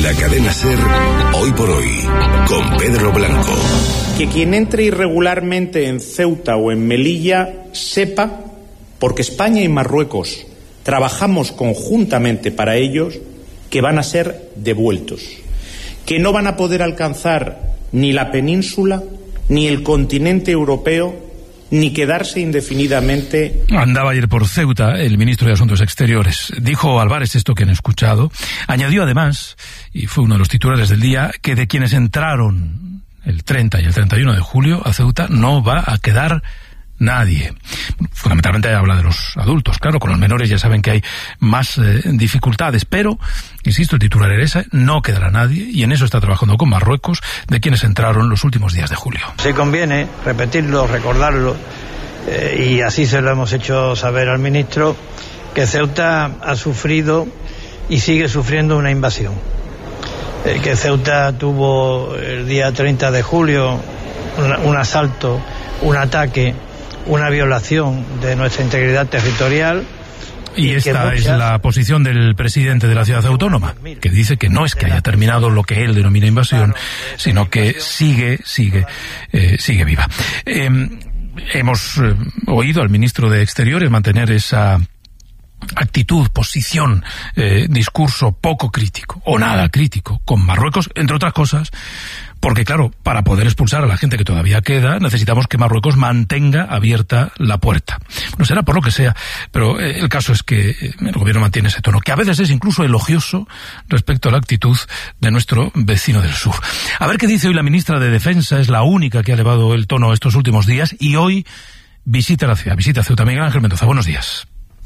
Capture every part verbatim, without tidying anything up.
la cadena SER, Hoy por Hoy, con Pedro Blanco. Que quien entre irregularmente en Ceuta o en Melilla sepa, porque España y Marruecos trabajamos conjuntamente para ellos, que van a ser devueltos, que no van a poder alcanzar ni la península, ni el continente europeo, ni quedarse indefinidamente. Andaba ayer por Ceuta el ministro de Asuntos Exteriores. Dijo Álvarez esto que han escuchado. Añadió además, y fue uno de los titulares del día, que de quienes entraron el treinta y el treinta y uno de julio a Ceuta no va a quedar nadie. Fundamentalmente habla de los adultos, claro, con los menores ya saben que hay más eh, dificultades, pero, insisto, el titular era ese, no quedará nadie, y en eso está trabajando con Marruecos, de quienes entraron los últimos días de julio. Si conviene repetirlo, recordarlo, eh, y así se lo hemos hecho saber al ministro, que Ceuta ha sufrido y sigue sufriendo una invasión. Eh, que Ceuta tuvo el día treinta de julio un, un asalto, un ataque, una violación de nuestra integridad territorial. Y esta muchas... es la posición del presidente de la ciudad autónoma, que dice que no es que haya terminado lo que él denomina invasión, sino que sigue, sigue, eh, sigue viva. Eh, hemos eh, oído al ministro de Exteriores mantener esa actitud, posición, eh, discurso poco crítico, o nada crítico, con Marruecos, entre otras cosas, porque claro, para poder expulsar a la gente que todavía queda, necesitamos que Marruecos mantenga abierta la puerta. No será por lo que sea, pero eh, el caso es que eh, el gobierno mantiene ese tono, que a veces es incluso elogioso respecto a la actitud de nuestro vecino del sur. A ver qué dice hoy la ministra de Defensa, es la única que ha elevado el tono estos últimos días, y hoy visita la ciudad, visita Ceuta. Miguel Ángel Mendoza, buenos días.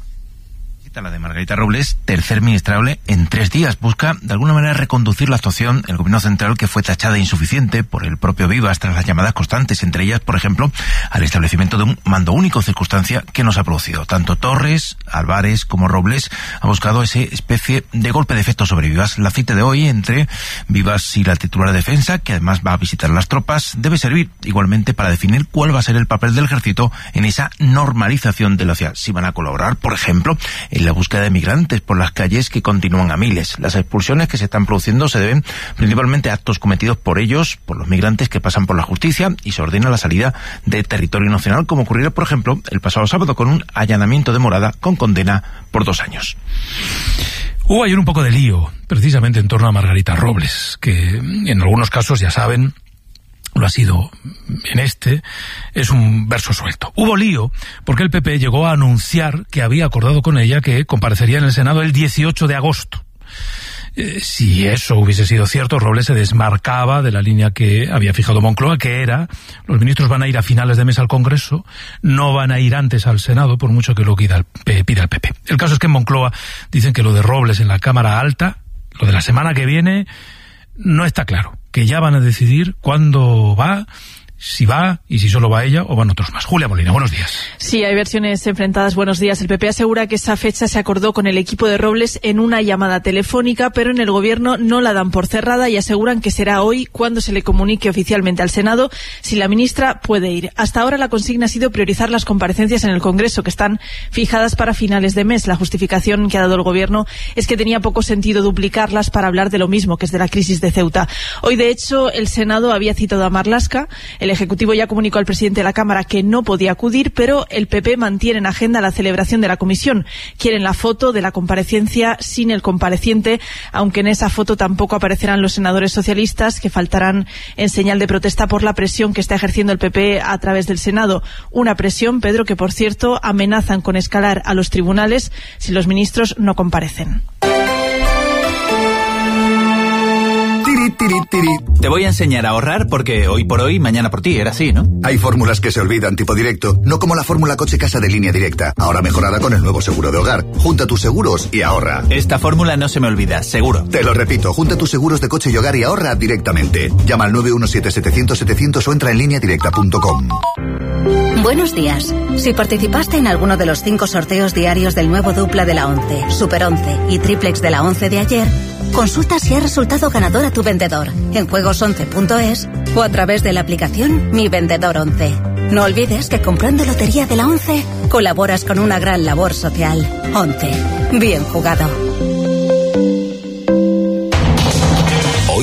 La de Margarita Robles, tercer ministrable en tres días, busca de alguna manera reconducir la actuación del gobierno central, que fue tachada de insuficiente por el propio Vivas tras las llamadas constantes, entre ellas, por ejemplo, al establecimiento de un mando único, circunstancia que nos ha producido. Tanto Torres, Álvarez como Robles ha buscado esa especie de golpe de efecto sobre Vivas. La cita de hoy entre Vivas y la titular de Defensa, que además va a visitar las tropas, debe servir igualmente para definir cuál va a ser el papel del ejército en esa normalización de la ciudad. Si van a colaborar, por ejemplo, en la búsqueda de migrantes por las calles, que continúan a miles. Las expulsiones que se están produciendo se deben principalmente a actos cometidos por ellos, por los migrantes que pasan por la justicia, y se ordena la salida de territorio nacional, como ocurrió, por ejemplo, el pasado sábado con un allanamiento de morada con condena por dos años. Hubo ayer un poco de lío, precisamente en torno a Margarita Robles, que en algunos casos, ya saben, lo ha sido en este, es un verso suelto. Hubo lío porque el P P llegó a anunciar que había acordado con ella que comparecería en el Senado el dieciocho de agosto. Eh, si eso hubiese sido cierto, Robles se desmarcaba de la línea que había fijado Moncloa, que era: los ministros van a ir a finales de mes al Congreso, no van a ir antes al Senado, por mucho que lo pida el, pida el P P. El caso es que en Moncloa dicen que lo de Robles en la Cámara Alta, lo de la semana que viene, no está claro, que ya van a decidir cuándo va, si va y si solo va ella o van otros más. Julia Molina, buenos días. Sí, hay versiones enfrentadas. Buenos días. El P P asegura que esa fecha se acordó con el equipo de Robles en una llamada telefónica, pero en el gobierno no la dan por cerrada y aseguran que será hoy cuando se le comunique oficialmente al Senado si la ministra puede ir. Hasta ahora la consigna ha sido priorizar las comparecencias en el Congreso, que están fijadas para finales de mes. La justificación que ha dado el gobierno es que tenía poco sentido duplicarlas para hablar de lo mismo, que es de la crisis de Ceuta. Hoy, de hecho, el Senado había citado a Marlaska. El Ejecutivo ya comunicó al presidente de la Cámara que no podía acudir, pero el P P mantiene en agenda la celebración de la comisión. Quieren la foto de la comparecencia sin el compareciente, aunque en esa foto tampoco aparecerán los senadores socialistas, que faltarán en señal de protesta por la presión que está ejerciendo el P P a través del Senado. Una presión, Pedro, que por cierto amenazan con escalar a los tribunales si los ministros no comparecen. Te voy a enseñar a ahorrar porque hoy por hoy, mañana por ti, era así, ¿no? Hay fórmulas que se olvidan, tipo directo, no como la fórmula coche-casa de Línea Directa, ahora mejorada con el nuevo seguro de hogar. Junta tus seguros y ahorra. Esta fórmula no se me olvida, seguro. Te lo repito, junta tus seguros de coche y hogar y ahorra directamente. Llama al nueve uno siete setecientos setecientos o entra en línea directa punto com. Buenos días. Si participaste en alguno de los cinco sorteos diarios del nuevo dupla de la once, Super once y triplex de la once de ayer, consulta si ha resultado ganador a tu vendedor en juegos once punto es o a través de la aplicación Mi Vendedor once. No olvides que comprando lotería de la once colaboras con una gran labor social. once. Bien jugado.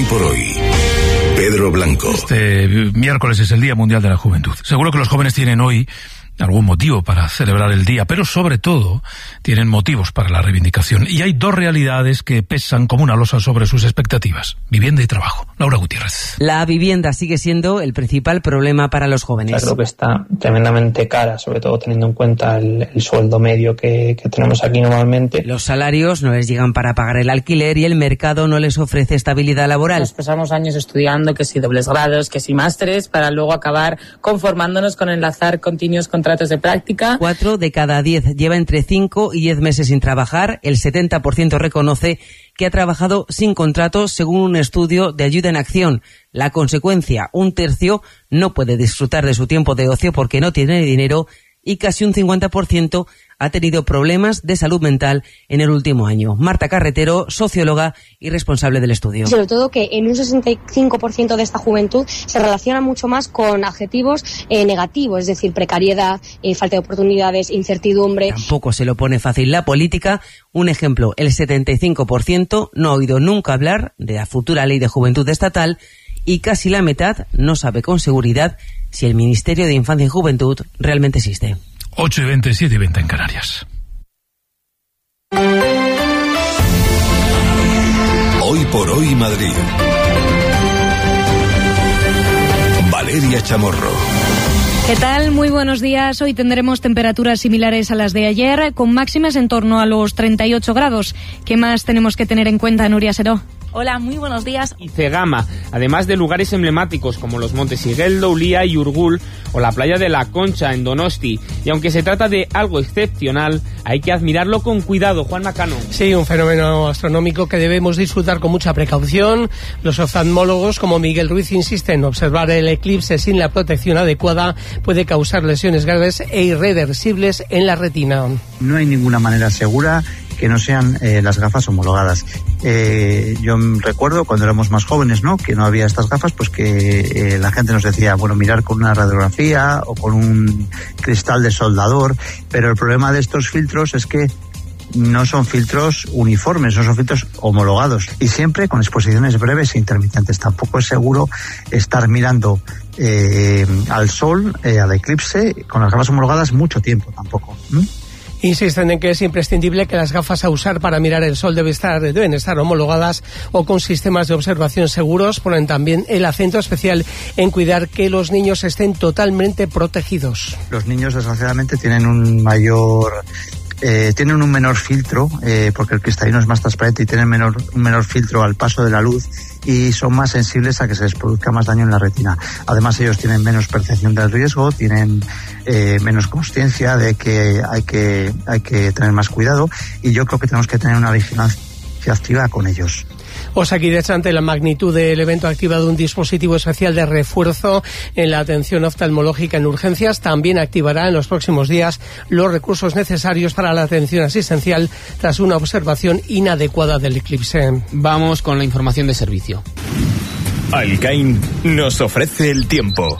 Hoy por hoy, Pedro Blanco. Este miércoles es el Día Mundial de la Juventud. Seguro que los jóvenes tienen hoy algún motivo para celebrar el día, pero sobre todo tienen motivos para la reivindicación. Y hay dos realidades que pesan como una losa sobre sus expectativas: vivienda y trabajo. Laura Gutiérrez. La vivienda sigue siendo el principal problema para los jóvenes. Creo que está tremendamente cara, sobre todo teniendo en cuenta el, el sueldo medio que, que tenemos aquí normalmente. Los salarios no les llegan para pagar el alquiler y el mercado no les ofrece estabilidad laboral. Nos pasamos años estudiando, que si dobles grados, que si másteres, para luego acabar conformándonos con enlazar continuos contratos de práctica. Cuatro de cada diez lleva entre cinco y diez meses sin trabajar. El setenta por ciento reconoce que ha trabajado sin contrato, según un estudio de Ayuda en Acción. La consecuencia: un tercio no puede disfrutar de su tiempo de ocio porque no tiene dinero, y casi un cincuenta por ciento ha tenido problemas de salud mental en el último año. Marta Carretero, socióloga y responsable del estudio. Sobre todo que en un sesenta y cinco por ciento de esta juventud se relaciona mucho más con adjetivos eh, negativos, es decir, precariedad, eh, falta de oportunidades, incertidumbre. Tampoco se lo pone fácil la política. Un ejemplo: el setenta y cinco por ciento no ha oído nunca hablar de la futura ley de juventud estatal, y casi la mitad no sabe con seguridad si el Ministerio de Infancia y Juventud realmente existe. ocho y veinte, siete y veinte en Canarias. Hoy por hoy Madrid. Valeria Chamorro. ¿Qué tal? Muy buenos días. Hoy tendremos temperaturas similares a las de ayer, con máximas en torno a los treinta y ocho grados. ¿Qué más tenemos que tener en cuenta, Nuria Seró? Hola, muy buenos días. Y Cegama, además de lugares emblemáticos como los montes Igueldo, Ulía y Urgul, o la playa de La Concha en Donosti. Y aunque se trata de algo excepcional, hay que admirarlo con cuidado. Juan Macano. Sí, un fenómeno astronómico que debemos disfrutar con mucha precaución. Los oftalmólogos, como Miguel Ruiz, insisten: observar el eclipse sin la protección adecuada puede causar lesiones graves e irreversibles en la retina. No hay ninguna manera segura que no sean eh, las gafas homologadas. Eh, yo recuerdo cuando éramos más jóvenes, ¿no?, que no había estas gafas, pues que eh, la gente nos decía, bueno, mirar con una radiografía o con un cristal de soldador, pero el problema de estos filtros es que no son filtros uniformes, no son filtros homologados, y siempre con exposiciones breves e intermitentes. Tampoco es seguro estar mirando eh, al sol, eh, al eclipse, con las gafas homologadas mucho tiempo tampoco. ¿Mm? Insisten en que es imprescindible que las gafas a usar para mirar el sol deben estar, deben estar homologadas o con sistemas de observación seguros. Ponen también el acento especial en cuidar que los niños estén totalmente protegidos. Los niños, desgraciadamente, tienen un mayor... Eh, tienen un menor filtro, eh, porque el cristalino es más transparente y tienen menor, un menor filtro al paso de la luz, y son más sensibles a que se les produzca más daño en la retina. Además, ellos tienen menos percepción del riesgo, tienen eh, menos consciencia de que hay que hay que tener más cuidado, y yo creo que tenemos que tener una vigilancia activa con ellos. Osakidetza, ante la magnitud del evento, ha activado un dispositivo especial de refuerzo en la atención oftalmológica en urgencias. También activará en los próximos días los recursos necesarios para la atención asistencial tras una observación inadecuada del eclipse. Vamos con la información de servicio. Alcain nos ofrece el tiempo.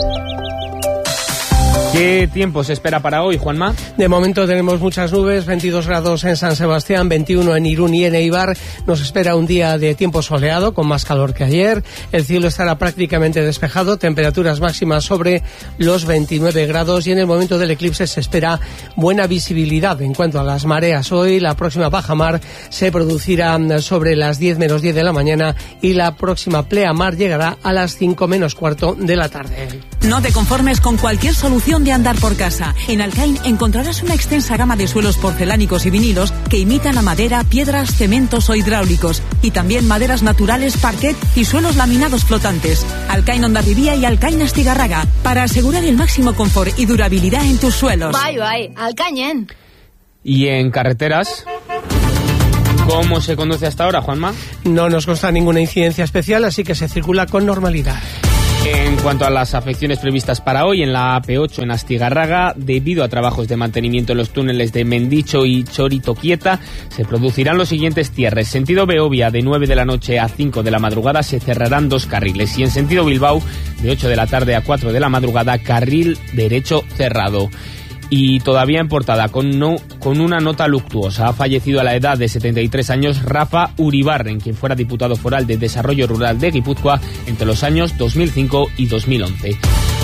¿Qué tiempo se espera para hoy, Juanma? De momento tenemos muchas nubes, veintidós grados en San Sebastián, veintiuno en Irún y en Eibar. Nos espera un día de tiempo soleado, con más calor que ayer. El cielo estará prácticamente despejado, temperaturas máximas sobre los veintinueve grados, y en el momento del eclipse se espera buena visibilidad. En cuanto a las mareas, hoy la próxima bajamar se producirá sobre las diez menos diez de la mañana, y la próxima pleamar llegará a las cinco menos cuarto de la tarde. No te conformes con cualquier solución de andar por casa. En Alcain encontrarás una extensa gama de suelos porcelánicos y vinilos que imitan la madera, piedras, cementos o hidráulicos, y también maderas naturales, parquet y suelos laminados flotantes. Alcain Hondarribía y Alcain Astigarraga, para asegurar el máximo confort y durabilidad en tus suelos. Bye, bye. Alcañen. Y en carreteras, ¿cómo se conduce hasta ahora, Juanma? No nos consta ninguna incidencia especial, así que se circula con normalidad. En cuanto a las afecciones previstas para hoy, en la A P ocho en Astigarraga, debido a trabajos de mantenimiento en los túneles de Mendicho y Choritoquieta, se producirán los siguientes cierres. Sentido Beovia, de nueve de la noche a cinco de la madrugada, se cerrarán dos carriles. Y en sentido Bilbao, de ocho de la tarde a cuatro de la madrugada, carril derecho cerrado. Y todavía en portada, con, no, con una nota luctuosa, ha fallecido a la edad de setenta y tres años Rafa Uribarren, quien fuera diputado foral de Desarrollo Rural de Guipúzcoa entre los años dos mil cinco y dos mil once.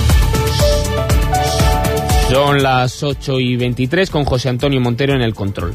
Son las ocho y veintitrés con José Antonio Montero en el control.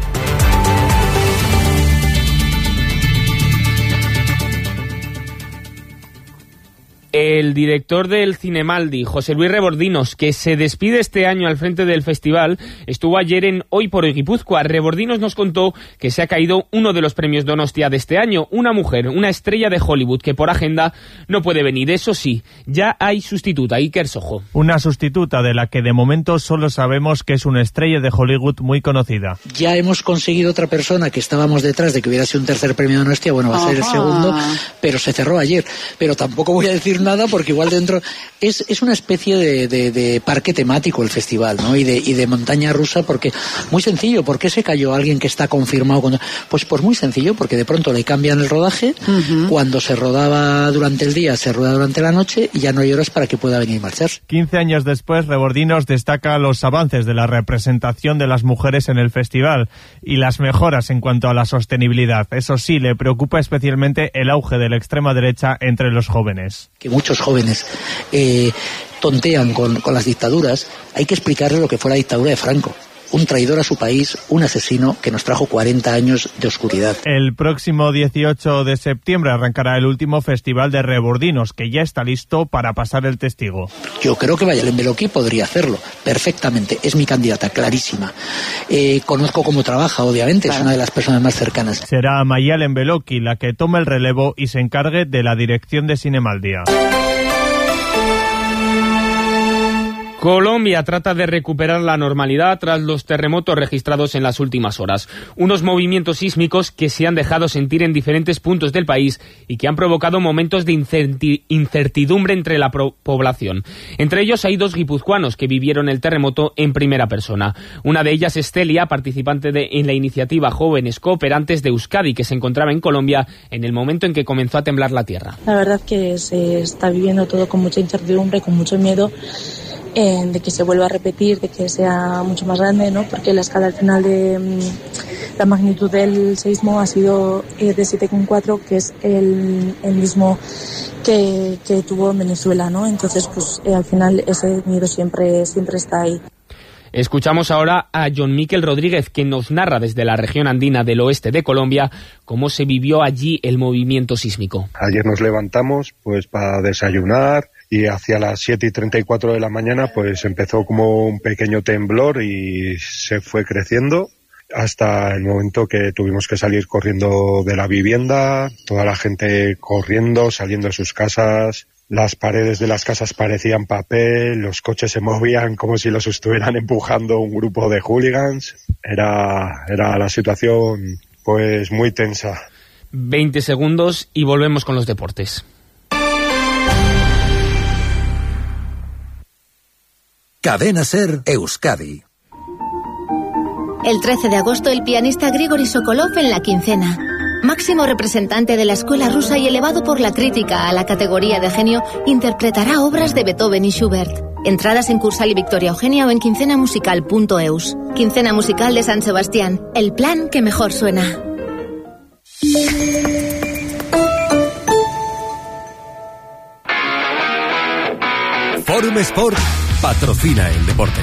El director del Cinemaldi, José Luis Rebordinos, que se despide este año al frente del festival, estuvo ayer en Hoy por Hoy Guipúzcoa. Rebordinos nos contó que se ha caído uno de los premios Donostia de este año, una mujer, una estrella de Hollywood que por agenda no puede venir. Eso sí, ya hay sustituta, Iker Sojo. Una sustituta de la que de momento solo sabemos que es una estrella de Hollywood muy conocida. Ya hemos conseguido otra persona que estábamos detrás de que hubiera sido un tercer premio Donostia, bueno, va a ser el segundo, pero se cerró ayer. Pero tampoco voy a decir nada porque igual dentro es, es una especie de, de, de parque temático el festival, ¿no? Y de, y de montaña rusa, porque muy sencillo. ¿Por qué se cayó alguien que está confirmado? Con... Pues, pues muy sencillo, porque de pronto le cambian el rodaje, uh-huh. Cuando se rodaba durante el día, se rueda durante la noche y ya no hay horas para que pueda venir a marcharse. quince años después, Rebordinos destaca los avances de la representación de las mujeres en el festival y las mejoras en cuanto a la sostenibilidad. Eso sí, le preocupa especialmente el auge de la extrema derecha entre los jóvenes. Que muchos jóvenes eh, tontean con, con las dictaduras. Hay que explicarles lo que fue la dictadura de Franco. Un traidor a su país, un asesino que nos trajo cuarenta años de oscuridad. El próximo dieciocho de septiembre arrancará el último festival de Rebordinos, que ya está listo para pasar el testigo. Yo creo que Mayalen Beloki podría hacerlo perfectamente. Es mi candidata, clarísima. Eh, conozco cómo trabaja, obviamente, claro. Es una de las personas más cercanas. Será Mayalen Beloki la que tome el relevo y se encargue de la dirección de Cinemaldia. Colombia trata de recuperar la normalidad tras los terremotos registrados en las últimas horas. Unos movimientos sísmicos que se han dejado sentir en diferentes puntos del país y que han provocado momentos de incertidumbre entre la población. Entre ellos hay dos guipuzcoanos que vivieron el terremoto en primera persona. Una de ellas es Celia, participante de, en la iniciativa Jóvenes Cooperantes de Euskadi, que se encontraba en Colombia en el momento en que comenzó a temblar la tierra. La verdad que se está viviendo todo con mucha incertidumbre, con mucho miedo. Eh, de que se vuelva a repetir, de que sea mucho más grande, ¿no? Porque la escala al final de um, la magnitud del seísmo ha sido eh, de siete coma cuatro, que es el, el mismo que, que tuvo en Venezuela, ¿no? Entonces, pues eh, al final ese miedo siempre, siempre está ahí. Escuchamos ahora a John Miquel Rodríguez, que nos narra desde la región andina del oeste de Colombia cómo se vivió allí el movimiento sísmico. Ayer nos levantamos pues para desayunar y hacia las siete y treinta y cuatro de la mañana pues empezó como un pequeño temblor y se fue creciendo hasta el momento que tuvimos que salir corriendo de la vivienda, toda la gente corriendo, saliendo de sus casas. Las paredes de las casas parecían papel, los coches se movían como si los estuvieran empujando un grupo de hooligans. Era, era la situación pues muy tensa. veinte segundos y volvemos con los deportes. Cadena Ser Euskadi. El trece de agosto, el pianista Grigori Sokolov en la quincena. Máximo representante de la escuela rusa y elevado por la crítica a la categoría de genio, interpretará obras de Beethoven y Schubert. Entradas en Cursal y Victoria Eugenia o en quincenamusical punto eus. Quincena Musical de San Sebastián, el plan que mejor suena. Forum Sport patrocina el deporte.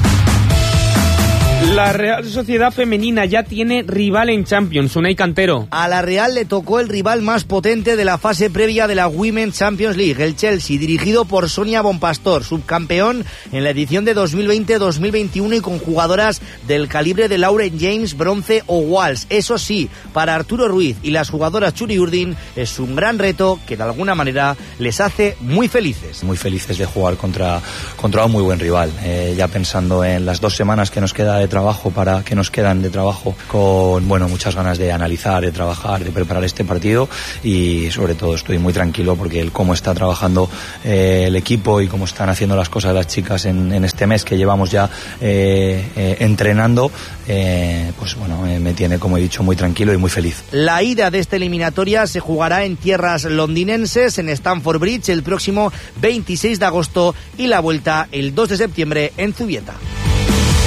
La Real Sociedad Femenina ya tiene rival en Champions, Unai Cantero. A la Real le tocó el rival más potente de la fase previa de la Women's Champions League, el Chelsea, dirigido por Sonia Bonpastor, subcampeón en la edición de dos mil veinte dos mil veintiuno y con jugadoras del calibre de Lauren James, Bronce o Walsh. Eso sí, para Arturo Ruiz y las jugadoras Churi Urdin es un gran reto que de alguna manera les hace muy felices. Muy felices de jugar contra, contra un muy buen rival, eh, ya pensando en las dos semanas que nos queda de trabajo para que nos quedan de trabajo, con bueno muchas ganas de analizar, de trabajar, de preparar este partido y sobre todo estoy muy tranquilo porque el cómo está trabajando eh, el equipo y cómo están haciendo las cosas las chicas en, en este mes que llevamos ya eh, eh, entrenando, eh, pues bueno, eh, me tiene, como he dicho, muy tranquilo y muy feliz. La ida de esta eliminatoria se jugará en tierras londinenses, en Stamford Bridge, el próximo veintiséis de agosto y la vuelta el dos de septiembre en Zubieta.